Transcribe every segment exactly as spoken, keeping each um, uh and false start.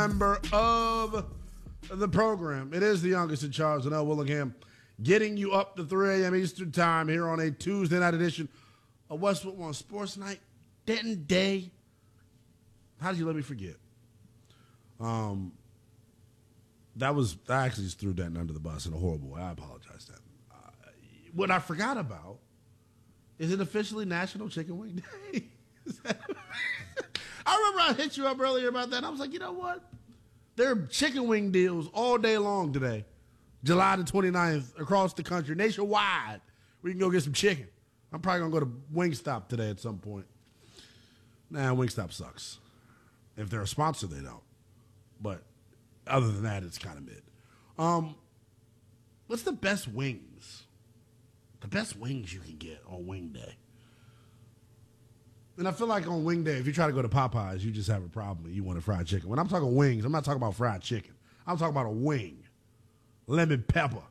Member of the program. It is the youngest in charge, Zanell Willingham, getting you up to three a.m. Eastern Time here on a Tuesday night edition of Westwood One Sports Night. Denton Day. How did you let me forget? Um, that was I actually just threw Denton under the bus in a horrible way. I apologize, Denton. Uh, what I forgot about is it officially National Chicken Wing Day? I remember I hit you up earlier about that. And I was like, you know what? There are chicken wing deals all day long today, July the twenty-ninth, across the country, nationwide. We can go get some chicken. I'm probably going to go to Wingstop today at some point. Nah, Wingstop sucks. If they're a sponsor, they don't. But other than that, it's kind of mid. Um, what's the best wings? The best wings you can get on Wing Day. And I feel like on Wing Day, if you try to go to Popeyes, you just have a problem. You want a fried chicken. When I'm talking wings, I'm not talking about fried chicken. I'm talking about a wing. Lemon pepper.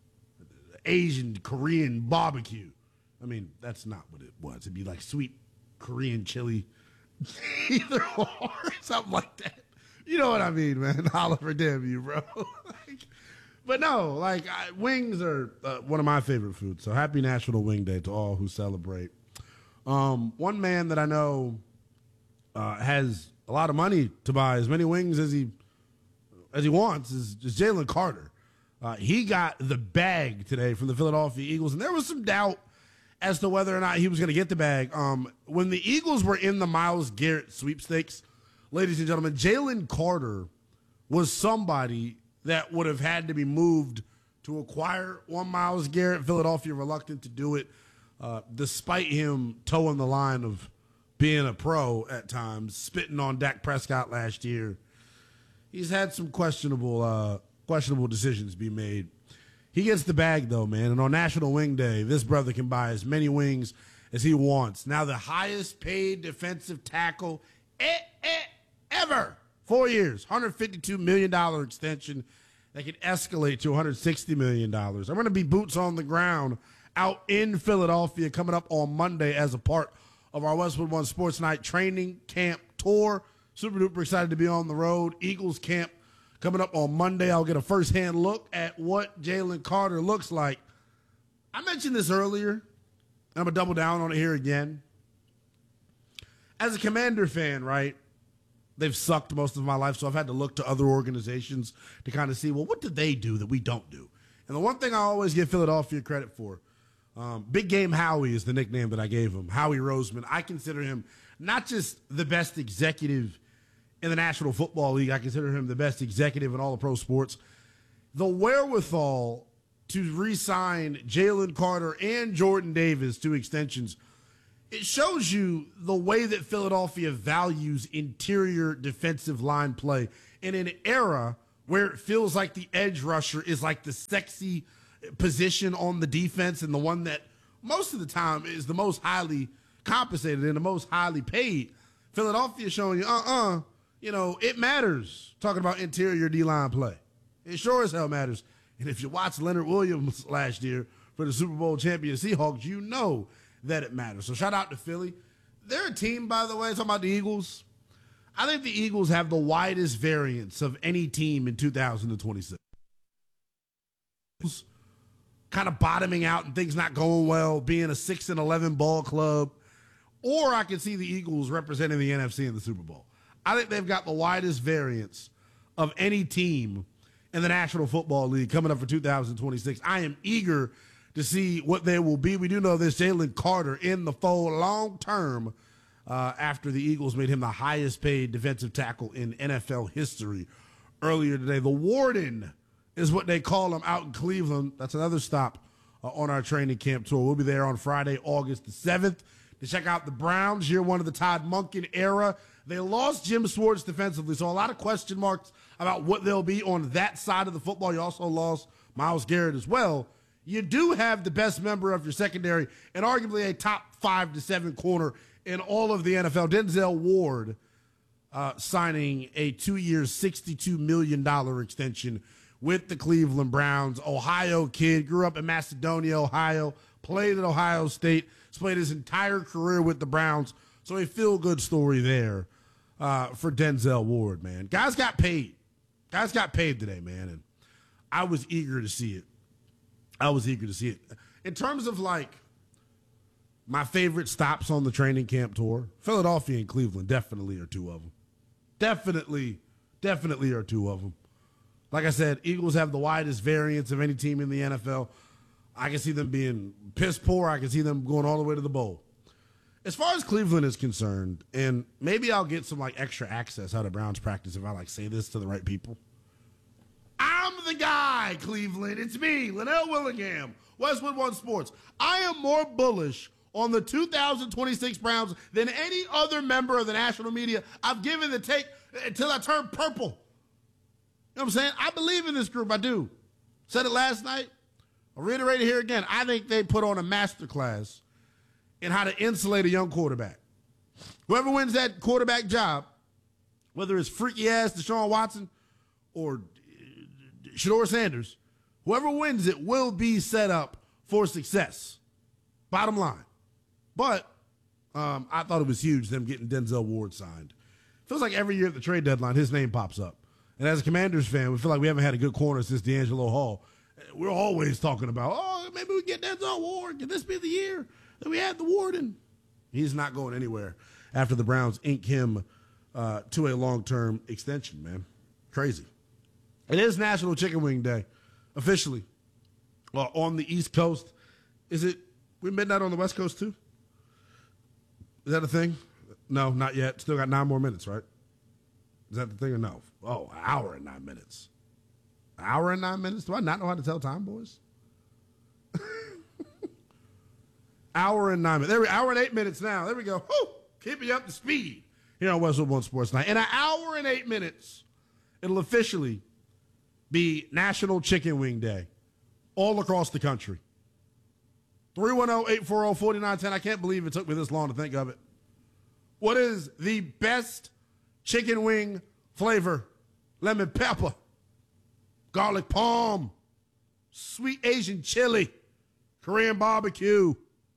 Asian, Korean barbecue. I mean, that's not what it was. It'd be like sweet Korean chili. Either or. Something like that. You know what I mean, man. Oliver, damn you, bro. like, but no, like, I, wings are uh, one of my favorite foods. So happy National Wing Day to all who celebrate. Um, one man that I know uh, has a lot of money to buy as many wings as he as he wants is, is Jalen Carter. Uh, he got the bag today from the Philadelphia Eagles, and there was some doubt as to whether or not he was going to get the bag. Um, when the Eagles were in the Myles Garrett sweepstakes, ladies and gentlemen, Jalen Carter was somebody that would have had to be moved to acquire one Myles Garrett. Philadelphia reluctant to do it. Uh, despite him towing the line of being a pro at times, spitting on Dak Prescott last year, he's had some questionable uh, questionable decisions be made. He gets the bag, though, man. And on National Wing Day, this brother can buy as many wings as he wants. Now the highest paid defensive tackle eh, eh, ever. Four years, one hundred fifty-two million dollars extension that can escalate to one hundred sixty million dollars. I'm going to be boots on the ground out in Philadelphia coming up on Monday as a part of our Westwood One Sports Night training camp tour. Super duper excited to be on the road. Eagles camp coming up on Monday. I'll get a firsthand look at what Jalen Carter looks like. I mentioned this earlier, and I'm going to double down on it here again. As a Commander fan, right, they've sucked most of my life, so I've had to look to other organizations to kind of see, well, what did they do that we don't do? And the one thing I always give Philadelphia credit for, Um, Big Game Howie is the nickname that I gave him. Howie Roseman. I consider him not just the best executive in the National Football League. I consider him the best executive in all of pro sports. The wherewithal to re-sign Jalen Carter and Jordan Davis to extensions, it shows you the way that Philadelphia values interior defensive line play in an era where it feels like the edge rusher is like the sexy position on the defense and the one that most of the time is the most highly compensated and the most highly paid. Philadelphia showing you, uh-uh, you know, it matters talking about interior D-line play. It sure as hell matters. And if you watched Leonard Williams last year for the Super Bowl champion Seahawks, you know that it matters. So shout out to Philly. They're a team, by the way, talking about the Eagles. I think the Eagles have the widest variance of any team in two thousand twenty-six. Kind of bottoming out and things not going well, being a six and eleven ball club, or I can see the Eagles representing the N F C in the Super Bowl. I think they've got the widest variance of any team in the National Football League coming up for two thousand twenty-six. I am eager to see what they will be. We do know there's Jalen Carter in the fold long term uh, after the Eagles made him the highest paid defensive tackle in N F L history earlier today. The Warden is what they call them out in Cleveland. That's another stop uh, on our training camp tour. We'll be there on Friday, August the seventh, to check out the Browns, year one of the Todd Monken era. They lost Jim Schwartz defensively, so a lot of question marks about what they'll be on that side of the football. You also lost Myles Garrett as well. You do have the best member of your secondary and arguably a top five to seven corner in all of the N F L, Denzel Ward, uh, signing a two-year, sixty-two million dollars extension with the Cleveland Browns. Ohio kid, grew up in Macedonia, Ohio, played at Ohio State, has played his entire career with the Browns, so a feel-good story there. uh, for Denzel Ward, man. Guys got paid. Guys got paid today, man, and I was eager to see it. I was eager to see it. In terms of, like, my favorite stops on the training camp tour, Philadelphia and Cleveland definitely are two of them. Definitely, definitely are two of them. Like I said, Eagles have the widest variance of any team in the N F L. I can see them being piss poor. I can see them going all the way to the bowl. As far as Cleveland is concerned, and maybe I'll get some like extra access out of Browns practice if I like say this to the right people. I'm the guy, Cleveland. It's me, Linnell Willingham, Westwood One Sports. I am more bullish on the two thousand twenty-six Browns than any other member of the national media I've given the take until I turned purple. You know what I'm saying? I believe in this group. I do. Said it last night. I'll reiterate it here again. I think they put on a masterclass in how to insulate a young quarterback. Whoever wins that quarterback job, whether it's freaky-ass Deshaun Watson or Shedeur Sanders, whoever wins it will be set up for success. Bottom line. But um, I thought it was huge, them getting Denzel Ward signed. Feels like every year at the trade deadline, his name pops up. And as a Commanders fan, we feel like we haven't had a good corner since D'Angelo Hall. We're always talking about, oh, maybe we get Denzel Ward. Can this be the year that we had the Warden? He's not going anywhere after the Browns ink him uh, to a long-term extension, man. Crazy. It is National Chicken Wing Day, officially. Well, on the East Coast. Is it, we midnight on the West Coast too? Is that a thing? No, not yet. Still got nine more minutes, right? Is that the thing or no? Oh, an hour and nine minutes. An hour and nine minutes? Do I not know how to tell time, boys? Hour and nine minutes. There we hour and eight minutes now. There we go. Woo! Keep me up to speed here on Westwood One Sports Night. In an hour and eight minutes, it'll officially be National Chicken Wing Day all across the country. three one zero, eight four zero, four nine one zero. I can't believe it took me this long to think of it. What is the best chicken wing flavor? Lemon pepper, garlic palm, sweet Asian chili, Korean barbecue,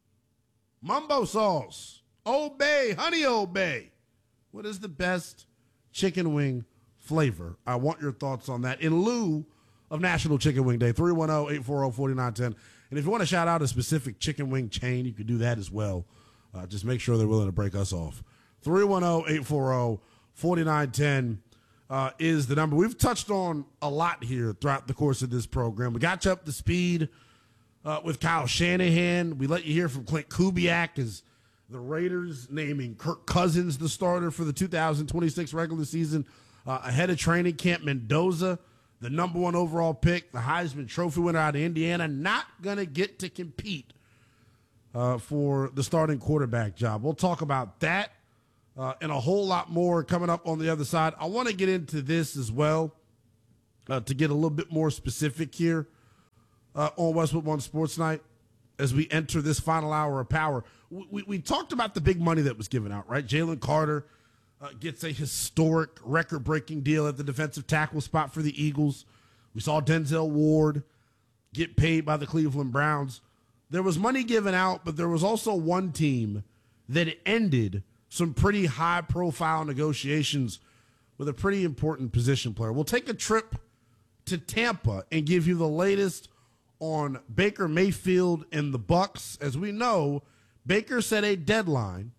mumbo sauce, Old Bay, honey Old Bay. What is the best chicken wing flavor? I want your thoughts on that in lieu of National Chicken Wing Day. three one zero, eight four zero, four nine one zero. And if you want to shout out a specific chicken wing chain, you can do that as well. Uh, just make sure they're willing to break us off. three one zero, eight four zero, four nine one zero uh, is the number. We've touched on a lot here throughout the course of this program. We got you up to speed uh, with Kyle Shanahan. We let you hear from Clint Kubiak as the Raiders naming Kirk Cousins the starter for the two thousand twenty-six regular season uh, ahead of training camp. Mendoza, the number one overall pick, the Heisman Trophy winner out of Indiana, not going to get to compete uh, for the starting quarterback job. We'll talk about that uh, and a whole lot more coming up on the other side. I want to get into this as well uh, to get a little bit more specific here uh, on Westwood One Sports Night as we enter this final hour of power. We, we, we talked about the big money that was given out, right? Jalen Carter Uh, gets a historic record-breaking deal at the defensive tackle spot for the Eagles. We saw Denzel Ward get paid by the Cleveland Browns. There was money given out, but there was also one team that ended some pretty high-profile negotiations with a pretty important position player. We'll take a trip to Tampa and give you the latest on Baker Mayfield and the Bucks. As we know, Baker set a deadline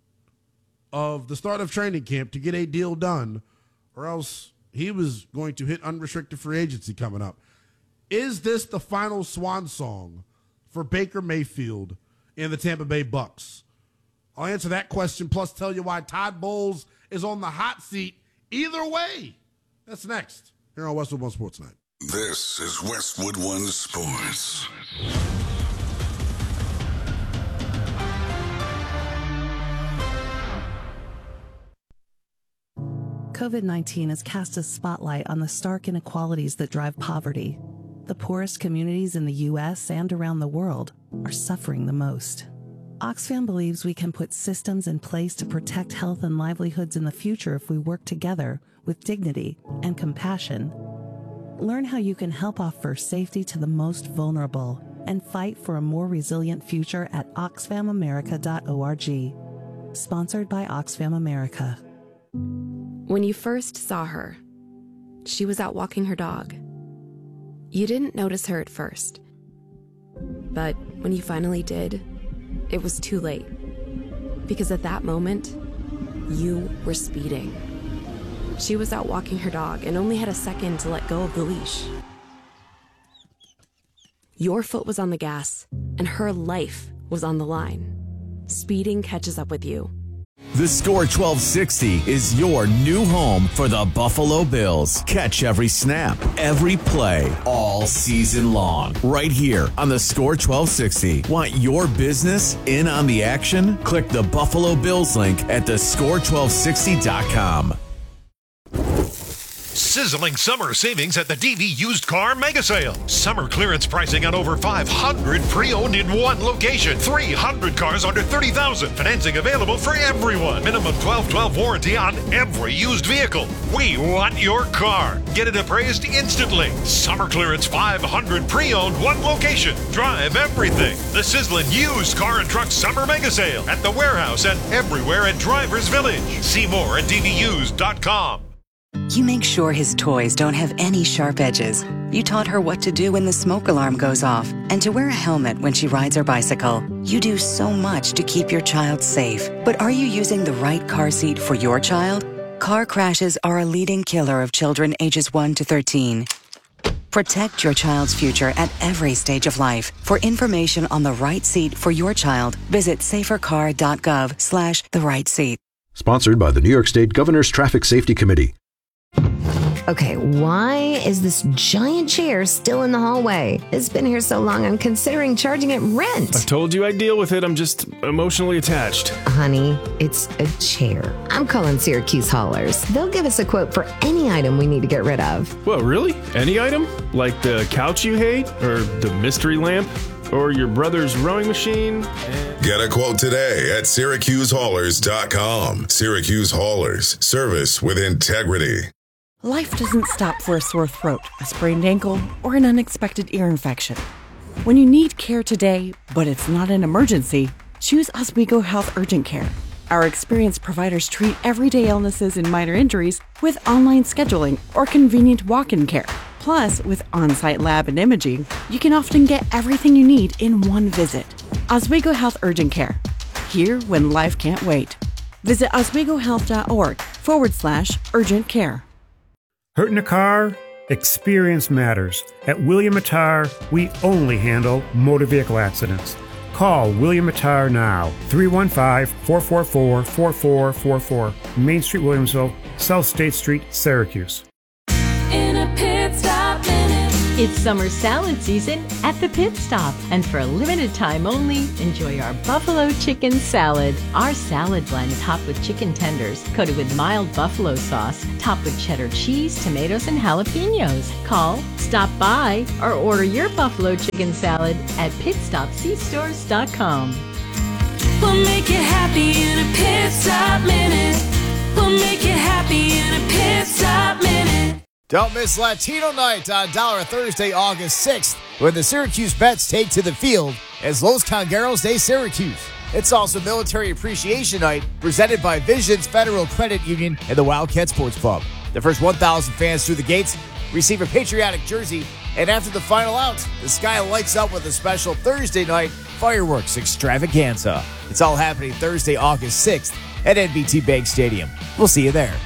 of the start of training camp to get a deal done, or else he was going to hit unrestricted free agency coming up. Is this the final swan song for Baker Mayfield and the Tampa Bay Bucks? I'll answer that question, plus tell you why Todd Bowles is on the hot seat either way. That's next here on Westwood One Sports Night. This is Westwood One Sports. COVID nineteen has cast a spotlight on the stark inequalities that drive poverty. The poorest communities in the U S and around the world are suffering the most. Oxfam believes we can put systems in place to protect health and livelihoods in the future if we work together with dignity and compassion. Learn how you can help offer safety to the most vulnerable and fight for a more resilient future at oxfam america dot org. Sponsored by Oxfam America. When you first saw her, she was out walking her dog. You didn't notice her at first. But when you finally did, it was too late. Because at that moment, you were speeding. She was out walking her dog and only had a second to let go of the leash. Your foot was on the gas, and her life was on the line. Speeding catches up with you. The Score twelve sixty is your new home for the Buffalo Bills. Catch every snap, every play, all season long. Right here on the Score twelve sixty. Want your business in on the action? Click the Buffalo Bills link at the score twelve sixty dot com. Sizzling summer savings at the D V Used Car Mega Sale. Summer clearance pricing on over five hundred pre-owned in one location. three hundred cars under thirty thousand dollars. Financing available for everyone. Minimum twelve twelve warranty on every used vehicle. We want your car. Get it appraised instantly. Summer clearance five hundred pre-owned, one location. Drive everything. The sizzling Used Car and Truck Summer Mega Sale at the warehouse and everywhere at Drivers Village. See more at D V used dot com. You make sure his toys don't have any sharp edges. You taught her what to do when the smoke alarm goes off and to wear a helmet when she rides her bicycle. You do so much to keep your child safe. But are you using the right car seat for your child? Car crashes are a leading killer of children ages one to thirteen. Protect your child's future at every stage of life. For information on the right seat for your child, visit safer car dot gov slash the right seat. Sponsored by the New York State Governor's Traffic Safety Committee. Okay, why is this giant chair still in the hallway? It's been here so long, I'm considering charging it rent. I told you I'd deal with it. I'm just emotionally attached. Honey, it's a chair. I'm calling Syracuse Haulers. They'll give us a quote for any item we need to get rid of. Whoa, really? Any item? Like the couch you hate? Or the mystery lamp? Or your brother's rowing machine? Get a quote today at Syracuse Haulers dot com. Syracuse Haulers. Service with integrity. Life doesn't stop for a sore throat, a sprained ankle, or an unexpected ear infection. When you need care today, but it's not an emergency, choose Oswego Health Urgent Care. Our experienced providers treat everyday illnesses and minor injuries with online scheduling or convenient walk-in care. Plus, with on-site lab and imaging, you can often get everything you need in one visit. Oswego Health Urgent Care. Here when life can't wait. Visit oswego health dot org forward slash urgent care. Hurt in a car? Experience matters. At William Attar, we only handle motor vehicle accidents. Call William Attar now, three one five, four four four, four four four four, Main Street, Williamsville, South State Street, Syracuse. In a pit stop minute. It's summer salad season at the Pit Stop, and for a limited time only, enjoy our buffalo chicken salad. Our salad blend topped with chicken tenders, coated with mild buffalo sauce, topped with cheddar cheese, tomatoes, and jalapenos. Call, stop by, or order your buffalo chicken salad at pit stop c stores dot com. We'll make you happy in a pit stop minute. We'll make you happy in a pit stop minute. Don't miss Latino Night on Dollar Thursday, August sixth, when the Syracuse Bets take to the field as Los Congueros de Syracuse. It's also Military Appreciation Night, presented by Visions Federal Credit Union and the Wildcat Sports Pub. The first one thousand fans through the gates receive a patriotic jersey, and after the final out, the sky lights up with a special Thursday night fireworks extravaganza. It's all happening Thursday, August sixth at N B T Bank Stadium. We'll see you there.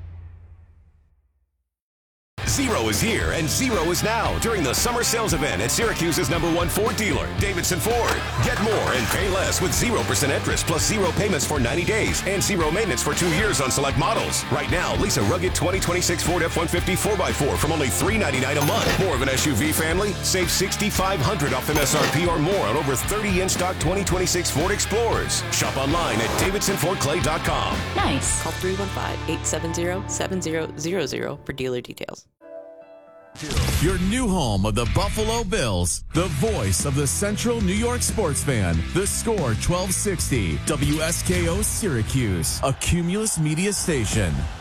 Zero is here and zero is now during the summer sales event at Syracuse's number one Ford dealer, Davidson Ford. Get more and pay less with zero percent interest plus zero payments for ninety days and zero maintenance for two years on select models. Right now, lease a rugged twenty twenty-six Ford F one fifty four by four from only three ninety-nine a month. More of an S U V family? Save six thousand five hundred dollars off M S R P or more on over thirty in-stock twenty twenty-six Ford Explorers. Shop online at davidson ford clay dot com. Nice. Call three one five, eight seven zero, seven zero zero zero for dealer details. Your new home of the Buffalo Bills, the voice of the Central New York sports fan, the Score twelve sixty, W S K O Syracuse, a Cumulus Media station.